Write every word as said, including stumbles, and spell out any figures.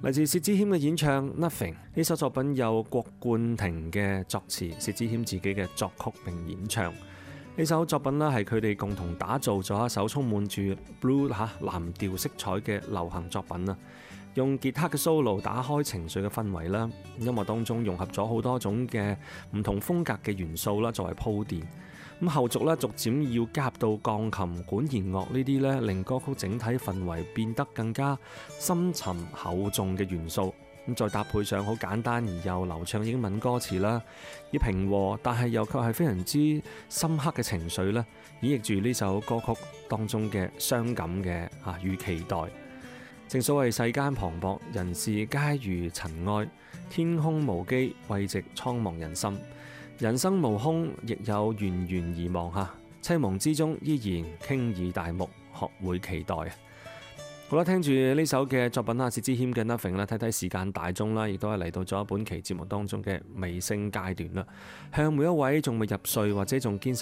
嚟自薛之謙嘅演唱《Nothing》呢首作品有郭冠廷嘅作詞，薛之謙自己嘅作曲並演唱。呢首作品呢係佢哋共同打造咗一首充滿住 blue 嚇藍調色彩嘅流行作品啦。用吉他嘅 solo 打開情緒嘅氛圍啦，音樂當中融合咗好多種嘅唔同風格嘅元素啦，作為鋪墊。咁後續咧，逐漸要加入到鋼琴、管弦樂呢啲咧，令歌曲整體氛圍變得更加深沉厚重嘅元素。咁再搭配上好簡單而又流暢英文歌詞啦，以平和但係又卻係非常之深刻嘅情緒咧，演繹住呢首歌曲當中嘅傷感嘅啊與期待。正所謂世間磅礴，人事皆如塵埃，天空無機，慰藉蒼茫人心。人生無空，亦有緣緣而忘下，凄忙之中依然傾耳大目，學會期待。好啦，聽住呢首嘅作品啊，薛之謙嘅 Nothing 啦，睇睇時間大鐘啦，亦都係嚟到咗本期節目當中嘅尾聲階段啦。向每一位仲未入睡或者仲堅